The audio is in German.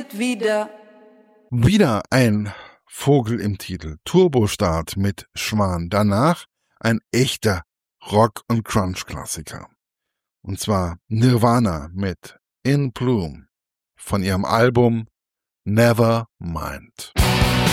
wieder. Wieder ein Vogel im Titel. Turbostart mit Schwan. Danach ein echter Rock- und Crunch-Klassiker. Und zwar Nirvana mit In Bloom von ihrem Album Nevermind.